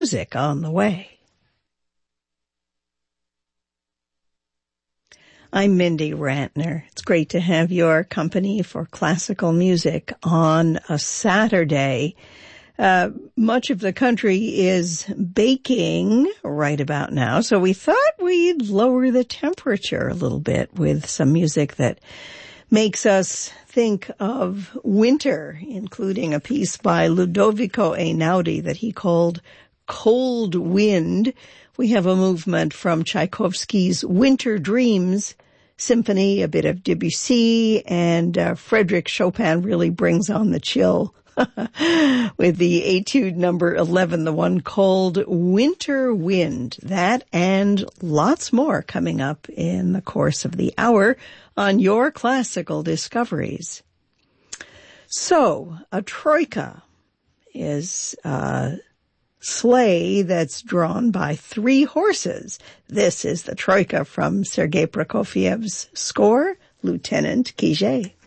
music on the way. I'm Mindy Rantner. It's great to have your company for classical music on a Saturday. Much of the country is baking right about now, so we thought we'd lower the temperature a little bit with some music that makes us think of winter, including a piece by Ludovico Einaudi that he called Cold Wind. We have a movement from Tchaikovsky's Winter Dreams Symphony, a bit of Debussy, and Frédéric Chopin really brings on the chill with the Etude number 11, the one called Winter Wind. That and lots more coming up in the course of the hour on your classical discoveries. So, a troika is sleigh that's drawn by 3 horses. This is the troika from Sergei Prokofiev's score, Lieutenant Kijé.